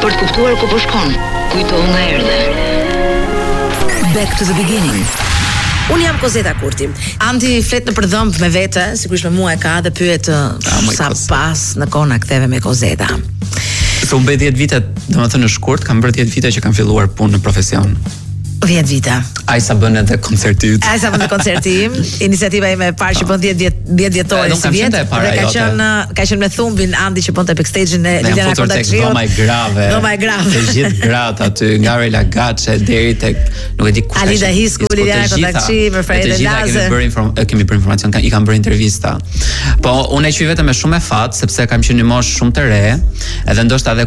për të kuptuar ku po shkon. Kujto nga erdhe. Back to the beginning. Unë jam Kozeta Kurti. Andi flet në përdhëmb me vete, sigurisht me mua e ka, dhe pyet sa pas në kona ktheve me Kozeta. Se unë bëj 10 vite, domethënë në shkurt, kam bërë 10 vite që kam filluar punë në profesion. 10 vite. Ai sa bën edhe koncerti yt. Ai sa bën koncerti im. Iniciativa ime e parë që bën 10 vjetori si vjet. Dhe ka qenë me Thumbin Andi që bënte backstage-in e Liliana Kondaçiut. Doma e grave. Të gjithë gratë aty, nga Rela Gaçe deri tek nuk e di kush. Alida Hisku, Liliana Kondaçi, me Freda Laze. Kemi bërë informacion, i kam bërë intervista. Po unë e qoj vetëm me shumë e fat sepse kam qenë në moshë shumë të re, edhe ndoshta edhe